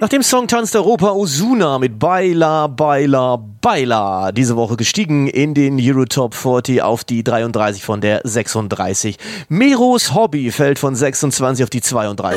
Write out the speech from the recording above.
Nach dem Song tanzt Europa Ozuna mit Baila, Baila, Baila. Diese Woche gestiegen in den Eurotop 40 auf die 33 von der 36. Meros Hobby fällt von 26 auf die 32.